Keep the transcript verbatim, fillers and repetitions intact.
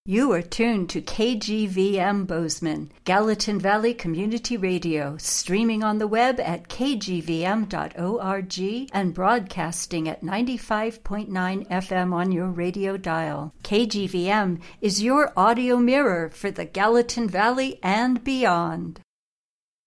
You are tuned to K G V M Bozeman, Gallatin Valley Community Radio, streaming on the web at k g v m dot org and broadcasting at ninety-five point nine F M on your radio dial. K G V M is your audio mirror for the Gallatin Valley and beyond.